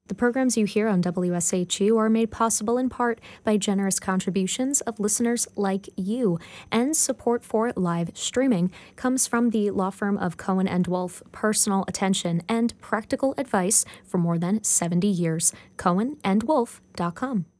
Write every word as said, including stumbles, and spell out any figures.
The programs you hear on W S H U are made possible in part by generous contributions of listeners like you, and support for live streaming comes from the law firm of Cohen and Wolf, personal attention and practical advice for more than seventy years. cohen and wolf dot com.